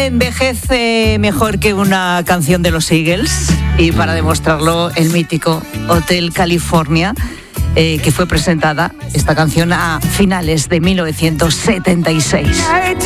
envejece mejor que una canción de los Eagles? Y para demostrarlo, el mítico Hotel California, que fue presentada esta canción a finales de 1976.